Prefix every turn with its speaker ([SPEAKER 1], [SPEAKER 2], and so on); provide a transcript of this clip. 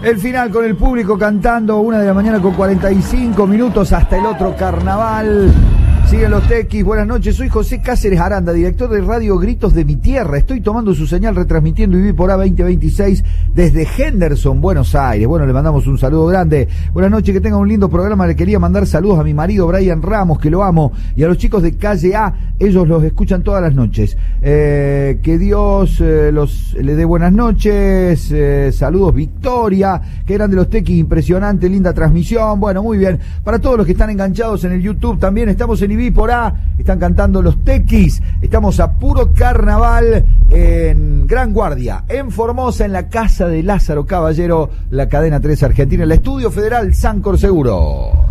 [SPEAKER 1] El final con el público cantando, 1 de la mañana con 45 minutos hasta el otro carnaval. Siguen los tequis, buenas noches, soy José Cáceres Aranda, director de Radio Gritos de mi Tierra. Estoy tomando su señal retransmitiendo IBI por A2026 desde Henderson, Buenos Aires. Bueno, le mandamos un saludo grande. Buenas noches, que tengan un lindo programa. Le quería mandar saludos a mi marido Brian Ramos, que lo amo, y a los chicos de Calle A, ellos los escuchan todas las noches. Que Dios le dé buenas noches, saludos Victoria, que eran de los tequis, impresionante, linda transmisión. Bueno, muy bien. Para todos los que están enganchados en el YouTube, también estamos en IBI por A, están cantando los tequis, estamos a puro carnaval en Gran Guardia, en Formosa, en la casa de Lázaro Caballero, la cadena 3 Argentina, el Estudio Federal Sancor Seguro.